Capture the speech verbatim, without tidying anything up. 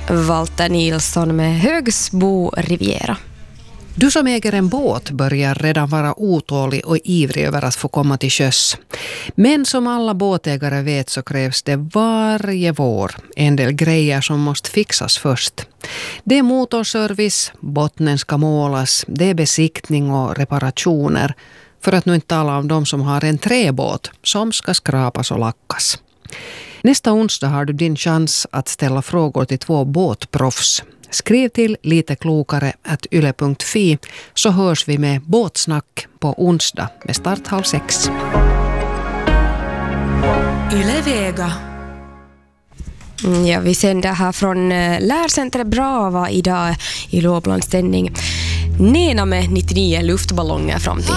Walter Nilsson med Högsbo Riviera. Du som äger en båt börjar redan vara otålig och ivrig över att få komma till sjöss. Men som alla båtägare vet så krävs det varje vår en del grejer som måste fixas först. Det är motorservice, bottnen ska målas, det är besiktning och reparationer. För att nu inte tala om de som har en träbåt som ska skrapas och lackas. Nästa onsdag har du din chans att ställa frågor till två båtproffs. Skriv till lite klokare at yle punkt fi så hörs vi med båtsnack på onsdag med start halv sex. Yle Vega. Ja, vi sänder här från Lärcenter Brava idag i lågblandständning. Nena med nittionio luftballonger fram till